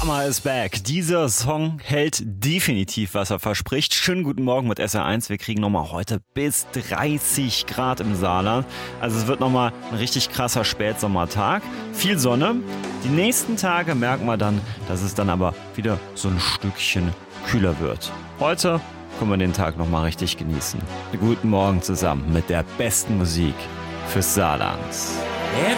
Summer is back. Dieser Song hält definitiv, was er verspricht. Schönen guten Morgen mit SR1. Wir kriegen nochmal heute bis 30 Grad im Saarland. Also es wird nochmal ein richtig krasser Spätsommertag. Viel Sonne. Die nächsten Tage merken wir dann, dass es dann aber wieder so ein Stückchen kühler wird. Heute können wir den Tag nochmal richtig genießen. Guten Morgen zusammen mit der besten Musik fürs Saarland.